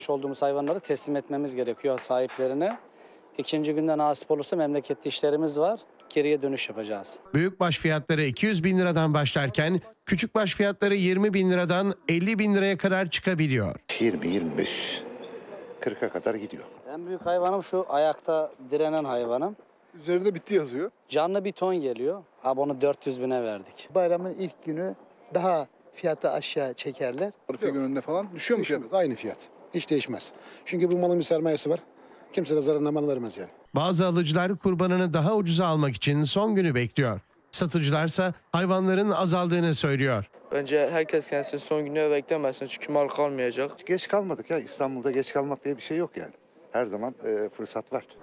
Olduğumuz hayvanları teslim etmemiz gerekiyor sahiplerine. İkinci günde nasip olursa memlekette işlerimiz var. Geriye dönüş yapacağız. Büyükbaş fiyatları 200 bin liradan başlarken küçükbaş fiyatları 20 bin liradan 50 bin liraya kadar çıkabiliyor. 20-25, 40'a kadar gidiyor. En büyük hayvanım şu ayakta direnen hayvanım. Üzerinde bitti yazıyor. Canlı bir ton geliyor. Abi onu 400 bine verdik. Bayramın ilk günü daha fiyatı aşağı çekerler. Arife gününde falan düşüyor mu fiyat? Aynı fiyat. Hiç değişmez. Çünkü bu malın bir sermayesi var. Kimse de zararına mal vermez yani. Bazı alıcılar kurbanını daha ucuza almak için son günü bekliyor. Satıcılarsa hayvanların azaldığını söylüyor. Bence herkes kendisini son gününe beklemesin çünkü mal kalmayacak. Geç kalmadık ya. İstanbul'da geç kalmak diye bir şey yok yani. Her zaman fırsat var.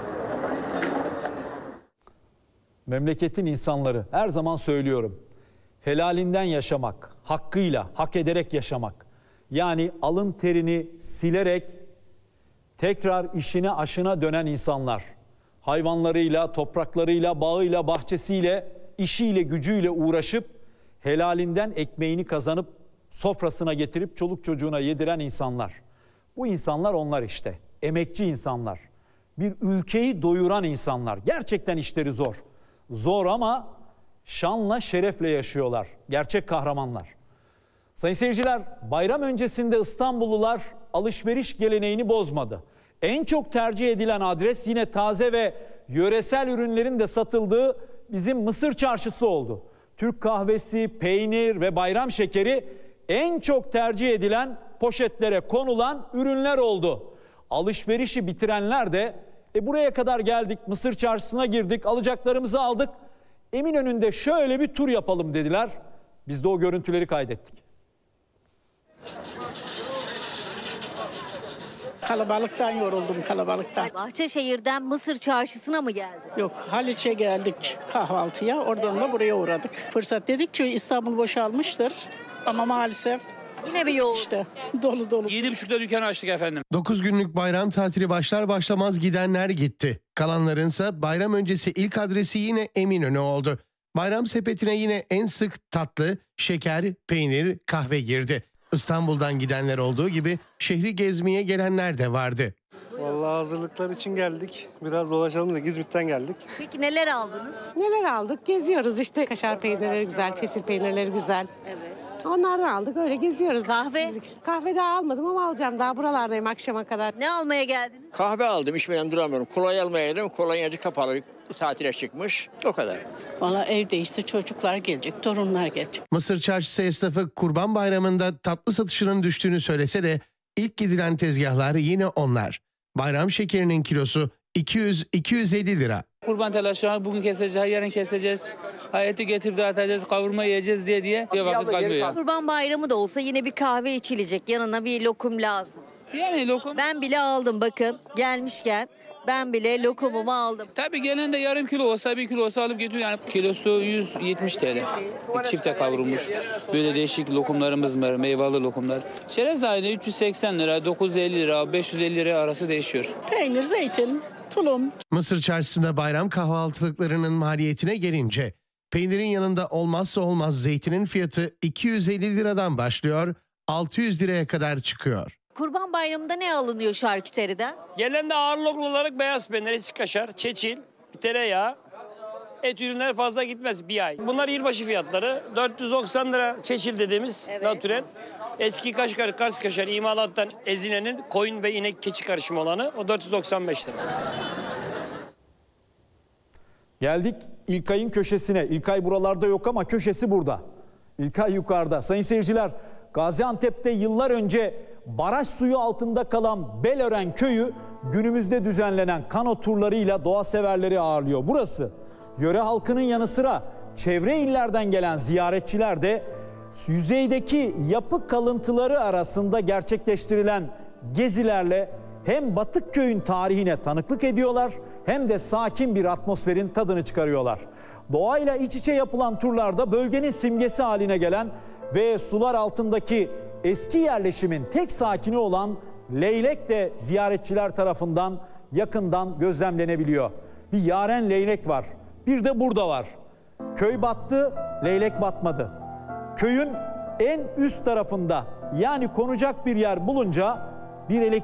Memleketin insanları, her zaman söylüyorum, helalinden yaşamak, hakkıyla, hak ederek yaşamak. Yani alın terini silerek tekrar işine aşına dönen insanlar. Hayvanlarıyla, topraklarıyla, bağıyla, bahçesiyle, işiyle, gücüyle uğraşıp helalinden ekmeğini kazanıp sofrasına getirip çoluk çocuğuna yediren insanlar. Bu insanlar onlar işte. Emekçi insanlar. Bir ülkeyi doyuran insanlar. Gerçekten işleri zor. Zor ama şanla, şerefle yaşıyorlar. Gerçek kahramanlar. Sayın seyirciler, bayram öncesinde İstanbullular alışveriş geleneğini bozmadı. En çok tercih edilen adres yine taze ve yöresel ürünlerin de satıldığı bizim Mısır Çarşısı oldu. Türk kahvesi, peynir ve bayram şekeri en çok tercih edilen poşetlere konulan ürünler oldu. Alışverişi bitirenler de buraya kadar geldik, Mısır Çarşısı'na girdik, alacaklarımızı aldık. Eminönü'nde şöyle bir tur yapalım dediler. Biz de o görüntüleri kaydettik. Kalabalıktan yoruldum, kalabalıktan. Bahçeşehir'den Mısır Çarşısı'na mı geldin? Yok, Haliç'e geldik kahvaltıya. Oradan da buraya uğradık. Fırsat dedik ki İstanbul boşalmıştır. Ama maalesef Yine bir yoğun. işte dolu dolu. 7.30'da dükkanı açtık efendim. 9 günlük bayram tatili başlar başlamaz gidenler gitti. Kalanlarınsa bayram öncesi ilk adresi yine Eminönü oldu. Bayram sepetine yine en sık tatlı, şeker, peynir, kahve girdi. İstanbul'dan gidenler olduğu gibi şehri gezmeye gelenler de vardı. Vallahi hazırlıklar için geldik. Biraz dolaşalım da İzmit'ten geldik. Peki neler aldınız? Neler aldık? Geziyoruz işte. Kaşar peynirleri güzel, çeşil peynirleri güzel. Evet. Onlardan aldık, öyle geziyoruz. Kahve? Kahve daha almadım ama alacağım. Daha buralardayım akşama kadar. Ne almaya geldiniz? Kahve aldım, içmeden duramıyorum. Kolonya almaya geldim, kolonyacı kapalı. Tatile çıkmış, o kadar. Vallahi evde işte çocuklar gelecek, torunlar gelecek. Mısır Çarşısı esnafı Kurban Bayramı'nda tatlı satışının düştüğünü söylese de ilk gidilen tezgahlar yine onlar. Bayram şekerinin kilosu 200-250 lira. Kurban telaşı bugün keseceğiz, yarın keseceğiz. Hayatı getirip dağıtacağız, kavurma yiyeceğiz diye vakit kalmıyor ya. Kurban bayramı da olsa yine bir kahve içilecek. Yanına bir lokum lazım. Yani lokum. Ben bile aldım bakın gelmişken. Ben bile lokumumu aldım. Tabii gelen de yarım kilo olsa, 1 kilo olsa alıp götürüyor. Yani kilosu 170 TL. Çifte kavrulmuş. Böyle değişik lokumlarımız var, meyveli lokumlar. Çerez aynı 380 lira, 950 lira, 550 lira arası değişiyor. Peynir, zeytin, tulum. Mısır Çarşısı'nda bayram kahvaltılıklarının maliyetine gelince peynirin yanında olmazsa olmaz zeytinin fiyatı 250 liradan başlıyor, 600 liraya kadar çıkıyor. Kurban bayramında ne alınıyor şarküteriden? Gelen de ağırlıklı olarak beyaz peynir, eski kaşar, çeçil, tereyağı. Et ürünler fazla gitmez bir ay. Bunlar yılbaşı fiyatları. 490 lira çeçil dediğimiz natürel. Eski kaşar, Kars kaşar imalattan Ezine'nin koyun ve inek keçi karışımı olanı o 495 lira. Geldik İlkay'ın köşesine. İlkay buralarda yok ama köşesi burada. İlkay yukarıda. Sayın seyirciler, Gaziantep'te yıllar önce baraj suyu altında kalan Belören köyü günümüzde düzenlenen kano turlarıyla doğa severleri ağırlıyor. Burası yöre halkının yanı sıra çevre illerden gelen ziyaretçiler de yüzeydeki yapı kalıntıları arasında gerçekleştirilen gezilerle hem Batık Köy'ün tarihine tanıklık ediyorlar hem de sakin bir atmosferin tadını çıkarıyorlar. Doğayla iç içe yapılan turlarda bölgenin simgesi haline gelen ve sular altındaki eski yerleşimin tek sakini olan leylek de ziyaretçiler tarafından yakından gözlemlenebiliyor. Bir yaren leylek var. Bir de burada var. Köy battı, leylek batmadı. Köyün en üst tarafında yani konacak bir yer bulunca bir elektrik